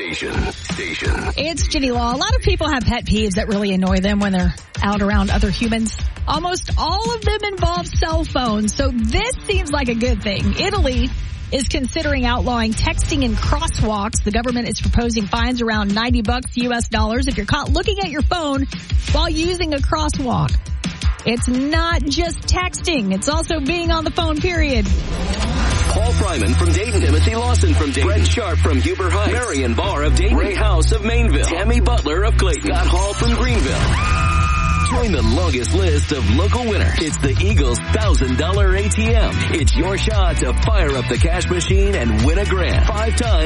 station. It's Ginny Law. A lot of people have pet peeves that really annoy them when they're out around other humans. Almost all of them involve cell phones, so this seems like a good thing. Italy is considering outlawing texting in crosswalks. The government is proposing fines around $90 US dollars if you're caught looking at your phone while using a crosswalk. It's not just texting. It's also being on the phone, period. Paul Fryman from Dayton, Timothy Lawson from Dayton, Brett Sharp from Huber Heights, Marion Barr of Dayton, Ray House of Mainville, Tammy Butler of Clayton, Scott Hall from Greenville. Join the longest list of local winners. It's the Eagles $1,000 ATM. It's your shot to fire up the cash machine and win a grand 5 times.